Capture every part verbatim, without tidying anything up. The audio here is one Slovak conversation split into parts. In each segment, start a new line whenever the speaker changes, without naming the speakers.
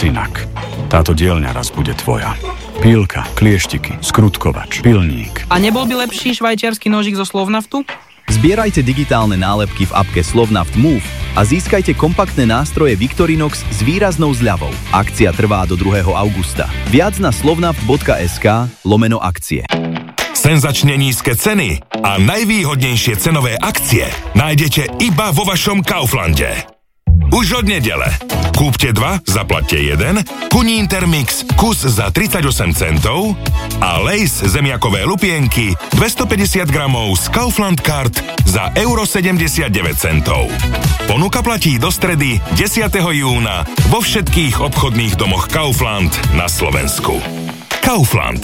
Synak, táto dielňa raz bude tvoja. Pílka, klieštiky, skrutkovač, pilník.
A nebol by lepší švajčiarsky nožík zo Slovnaftu?
Zbierajte digitálne nálepky v apke Slovnaft Move a získajte kompaktné nástroje Victorinox s výraznou zľavou. Akcia trvá do druhého augusta. Viac na slovnaft.sk lomeno akcie.
Senzačne nízke ceny a najvýhodnejšie cenové akcie nájdete iba vo vašom Kauflande. Už od nedele. Kúpte dva, zaplatte jeden, Kunín Termix kus za tridsaťosem centov a Lays zemiakové lupienky dvestopäťdesiat gramov z Kaufland Card za euro sedemdesiatdeväť centov. Ponuka platí do stredy desiateho júna vo všetkých obchodných domoch Kaufland na Slovensku. Kaufland.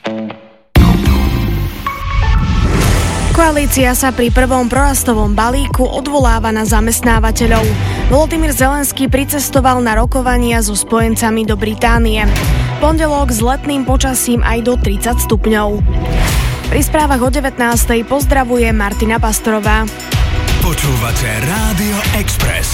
Koalícia sa pri prvom prorastovom balíku odvoláva na zamestnávateľov. Volodymyr Zelenský pricestoval na rokovania so spojencami do Británie. Pondelok s letným počasím aj do tridsať stupňov. Pri správach o devätnástej pozdravuje Martina Pastorová.
Počúvate Rádio Express.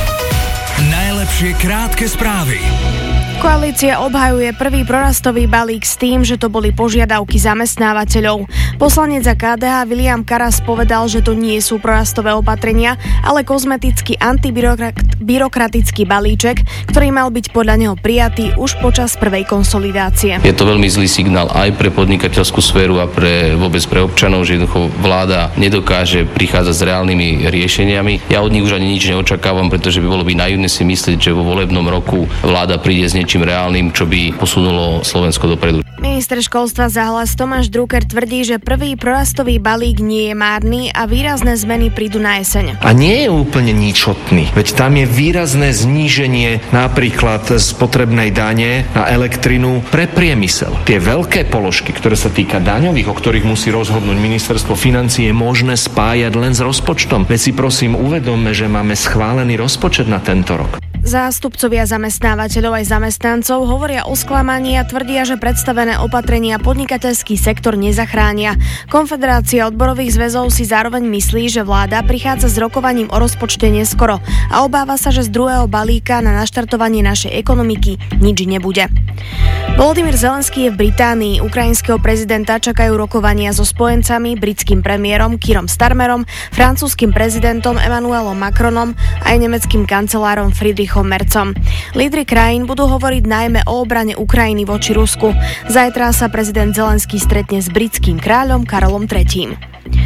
Najlepšie krátke správy.
Koalícia obhajuje prvý prorastový balík s tým, že to boli požiadavky zamestnávateľov. Poslanec za ká dé há William Karas povedal, že to nie sú prorastové opatrenia, ale kozmetický antibyrokratický balíček, ktorý mal byť podľa neho prijatý už počas prvej konsolidácie.
Je to veľmi zlý signál aj pre podnikateľskú sféru a pre vôbec pre občanov, že jednoducho vláda nedokáže prichádzať s reálnymi riešeniami. Ja od nich už ani nič neočakávam, pretože by bolo by naivné si myslieť, že vo volebnom roku vláda príde s niečím reálnym, čo by posunulo Slovensko dopredu.
Minister školstva za Hlas Tomáš Drucker tvrdí, že prvý prorastový balík nie je márny a výrazné zmeny prídu na jeseň.
A nie je úplne ničotný, veď tam je výrazné zníženie napríklad spotrebnej dane na elektrinu pre priemysel. Tie veľké položky, ktoré sa týka daňových, o ktorých musí rozhodnúť ministerstvo financií, je možné spájať len s rozpočtom. Veď si prosím uvedomme, že máme schválený rozpočet na tento rok.
Zástupcovia zamestnávateľov aj zamestnancov hovoria o sklamaní a tvrdia, že predstavené opatrenia podnikateľský sektor nezachránia. Konfederácia odborových zväzov si zároveň myslí, že vláda prichádza s rokovaním o rozpočte neskoro a obáva sa, že z druhého balíka na naštartovanie našej ekonomiky nič nebude. Volodymyr Zelenský je v Británii. Ukrajinského prezidenta čakajú rokovania so spojencami, britským premiérom Keírom Starmerom, francúzskym prezidentom Emmanuelom Macronom aj nemeckým kancelárom Friedrichom Merzom. Lídri krajín budú hovoriť najmä o obrane Ukrajiny voči Rusku. Zajtra sa prezident Zelenský stretne s britským kráľom Karolom tretím.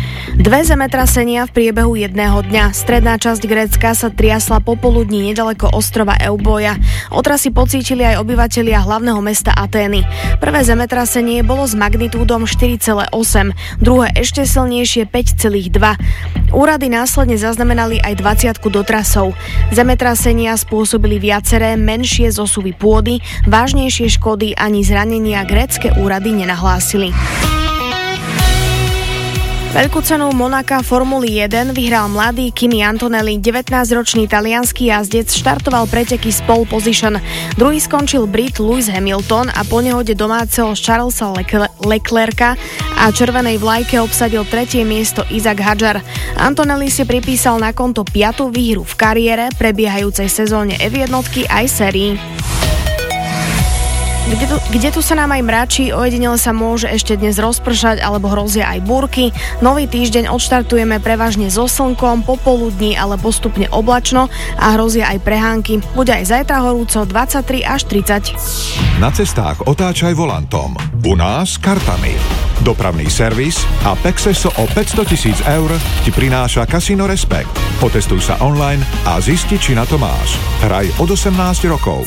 Dve zemetrasenia v priebehu jedného dňa. Stredná časť Grécka sa triasla popoludní nedaleko ostrova Euboja. Otrasy pocítili aj obyvatelia hlavného mesta Atény. Prvé zemetrasenie bolo s magnitúdom štyri celé osem, druhé ešte silnejšie päť celé dva. Úrady následne zaznamenali aj dvadsiatku dotrasov. Zemetrasenia spôsobili viaceré menšie zosuvy pôdy, vážnejšie škody ani zranenia grécke úrady nenahlásili. Veľkú cenu Monaka Formuly jeden vyhral mladý Kimi Antonelli. devätnásťročný taliansky jazdec štartoval preteky z pole position. Druhý skončil Brit Lewis Hamilton a po nehode domáceho Charlesa Leclerca a červenej vlajke obsadil tretie miesto Isaac Hadjar. Antonelli si pripísal na konto piatu výhru v kariére prebiehajúcej sezóne ef jeden aj sérii. Kde tu, kde tu sa nám aj mračí, ojedinele sa môže ešte dnes rozpršať alebo hrozia aj búrky. Nový týždeň odštartujeme prevažne so slnkom, popoludní ale postupne oblačno a hrozia aj prehánky. Bude aj zajtra horúco dvadsaťtri až tridsať.
Na cestách otáčaj volantom. U nás kartami. Dopravný servis a Pexeso o päťsto tisíc eur ti prináša Casino Respect. Potestuj sa online a zisti, či na to máš. Hraj od osemnásť rokov.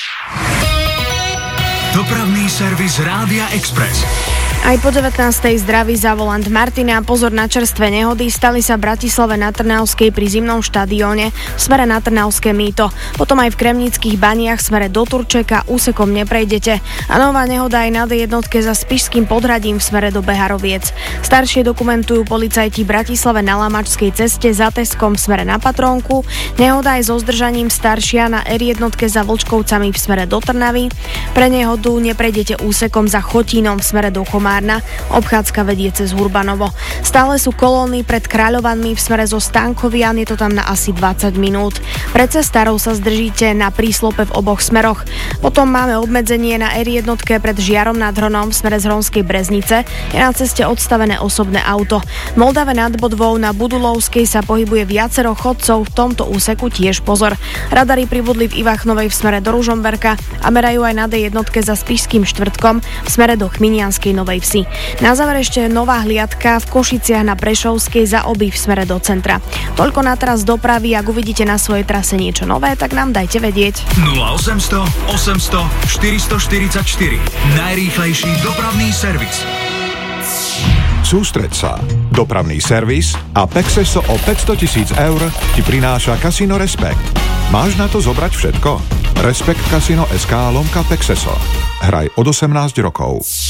Dopravný servis Rádia Express.
Aj po devätnástej zdraví za volant Martina. Pozor na čerstvé nehody. Stali sa v Bratislave na Trnavskej pri Zimnom štadióne v smere na Trnavské Mýto. Potom aj v Kremnických Baniach v smere do Turčeka úsekom neprejdete. A nová nehoda aj na dé jednotke za Spišským Podhradím v smere do Beharoviec. Staršie dokumentujú policajti v Bratislave na Lamačskej ceste za Teskom v smere na Patrónku. Nehoda aj so zdržaním staršia na er jednotke za Vlčkovcami v smere do Trnavy. Pre nehodu neprejdete úsekom za Chotínom v smere do Choma Komárna. Obchádzka vedie cez Hurbanovo. Stále sú kolóny pred Kráľovanmi v smere zo Stankovian, je to tam na asi dvadsať minút. Pred cestárov sa zdržíte na príslope v oboch smeroch. Potom máme obmedzenie na er jedna pred Žiarom nad Hronom v smere z Hronskej Breznice. Je na ceste odstavené osobné auto. V Moldave nad Bodvou na Budulovskej sa pohybuje viacero chodcov, v tomto úseku tiež pozor. Radary pribudli v Ivachnovej v smere do Ružomberka a merajú aj na dé jedna za Spišským štvrtkom v smere do Chminianskej Novej Vsi. Na záver ešte nová hliadka v Košiciach na Prešovskej za Oby v smere do centra. Toľko na teraz dopravy, ak uvidíte na svojej trase niečo nové, tak nám dajte vedieť.
nula osemsto osemsto štyristoštyridsaťštyri. Najrýchlejší dopravný servis.
Sústreď sa. Dopravný servis a Pexeso o päťsto tisíc eur ti prináša Casino Respekt. Máš na to zobrať všetko? Respekt Casino es ká lomka Pexeso. Hraj od osemnásť rokov.